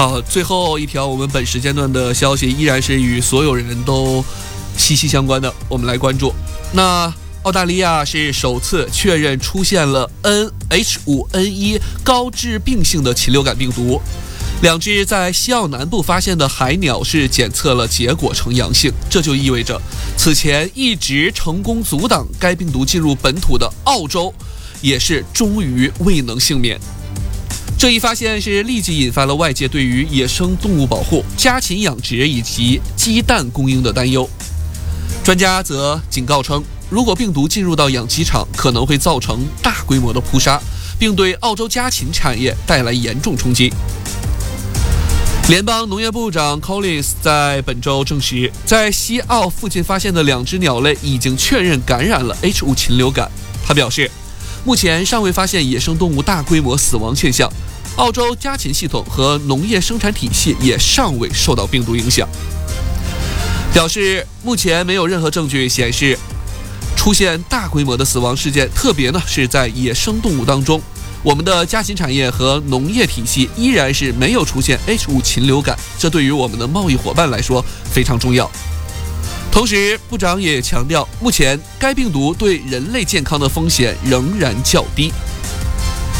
好，最后一条我们本时间段的消息依然是与所有人都息息相关的，我们来关注。那澳大利亚是首次确认出现了 H5N1 高致病性的禽流感病毒，两只在西澳南部发现的海鸟是检测了结果呈阳性，这就意味着此前一直成功阻挡该病毒进入本土的澳洲也是终于未能幸免。这一发现是立即引发了外界对于野生动物保护、家禽养殖以及鸡蛋供应的担忧。专家则警告称，如果病毒进入到养鸡场，可能会造成大规模的扑杀，并对澳洲家禽产业带来严重冲击。联邦农业部长 Collins 在本周证实，在西澳附近发现的两只鸟类已经确认感染了 H5 禽流感。他表示，目前尚未发现野生动物大规模死亡现象，澳洲家禽系统和农业生产体系也尚未受到病毒影响。表示目前没有任何证据显示出现大规模的死亡事件，特别呢是在野生动物当中，我们的家禽产业和农业体系依然是没有出现 H5 禽流感，这对于我们的贸易伙伴来说非常重要。同时，部长也强调，目前该病毒对人类健康的风险仍然较低。